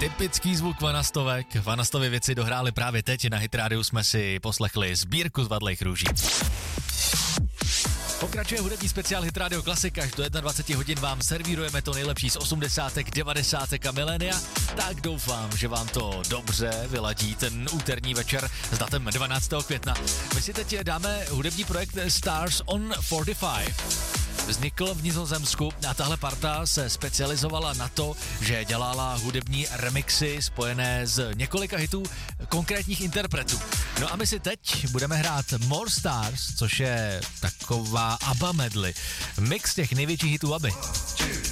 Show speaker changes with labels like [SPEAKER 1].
[SPEAKER 1] Typický zvuk Vanastovek. Vanastovy věci dohrály právě teď. Na Hit Radio jsme si poslechli sbírku z Vadlejch růží. Pokračuje hudební speciál Hit Radio Klasik. Až do 21 hodin vám servírujeme to nejlepší z 80., 90. a milénia. Tak doufám, že vám to dobře vyladí ten úterní večer s datem 12. května. My si teď dáme hudební projekt Stars on 45. Vznikl v Nizozemsku a tahle parta se specializovala na to, že dělala hudební remixy spojené s několika hitů konkrétních interpretů. No a my si teď budeme hrát More Stars, což je taková ABBA medley. Mix těch největších hitů ABBY.